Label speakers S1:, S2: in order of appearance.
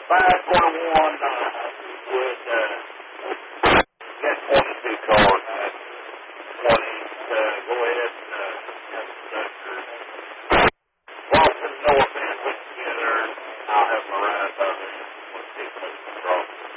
S1: 521 would get 22 cars at 20. Go ahead and Boston North End put together. I'll have my ride by then.